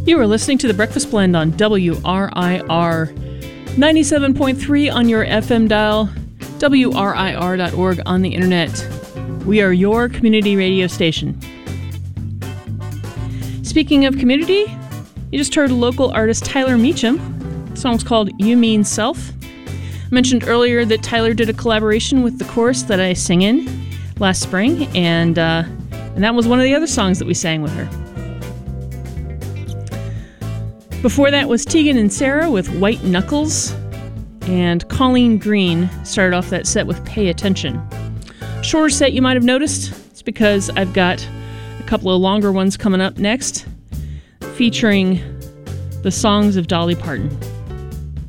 You are listening to The Breakfast Blend on WRIR 97.3 on your FM dial, WRIR.org on the internet. We are your community radio station. Speaking of community, you just heard local artist Tyler Meacham. The song's called You Mean Self. I mentioned earlier that Tyler did a collaboration with the chorus that I sing in last spring, and that was one of the other songs that we sang with her. Before that was Tegan and Sarah with White Knuckles, and Colleen Green started off that set with Pay Attention. Shorter set, you might have noticed. It's because I've got a couple of longer ones coming up next, featuring the songs of Dolly Parton.